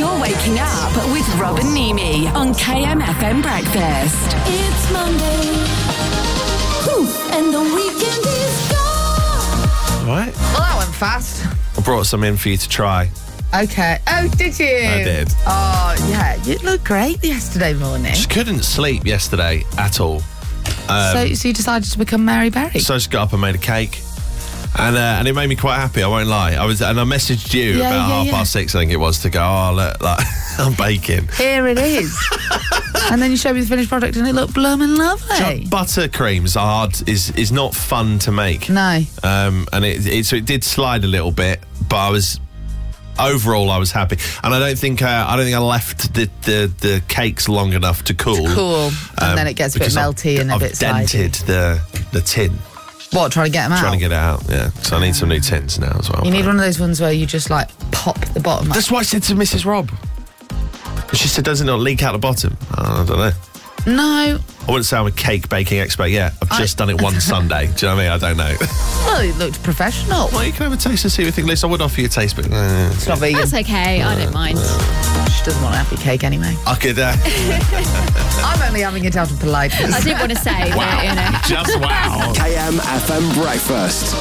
You're waking up with Rob and Mimi on KMFM Breakfast. It's Monday, and the weekend is gone. All right. Well, that went fast. I brought some in for you to try. Okay. Oh, did you? I did. Oh, yeah. You looked great yesterday morning. Just couldn't sleep yesterday at all. So you decided to become Mary Berry? So I just got up and made a cake. And it made me quite happy, I won't lie. I messaged you about 6:30, I think it was, to go, look, like, I'm baking. Here it is. And then you showed me the finished product and it looked blooming lovely. Buttercreams is not fun to make. No. And it did slide a little bit, but overall I was happy. And I don't think I left the cakes long enough to cool. And then it gets a bit melty and a bit slidey. I've dented the tin. What, trying to get them out? Trying to get it out, yeah. So I need some new tins now as well. You need one of those ones where you just, like, pop the bottom up. That's what I said to Mrs. Rob. She said, does it not leak out the bottom? I don't know. No. I wouldn't say I'm a cake baking expert yet. I've just done it one Sunday. Do you know what I mean? I don't know. Well, it looked professional. Well, you can have a taste and see what you think. Liz, I would offer you a taste, but... It's not vegan. That's okay, I don't mind. She doesn't want a happy cake anyway. I could... I'm only having it out of politeness. I didn't want to say, wow. but, you know. Just wow. KMFM Breakfast.